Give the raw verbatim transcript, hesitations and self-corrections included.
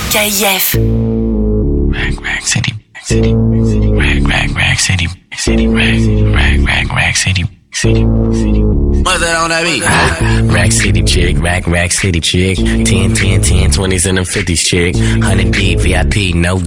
K F. Rag, rag, city, city, rag, rag, rag, city, city, rag, rag, rag, rag, city, city, city. What's that on that beat? Rack City chick, rack, rack city chick. ten, ten, ten, twenties and them fifties chick. one hundred D, V I P, no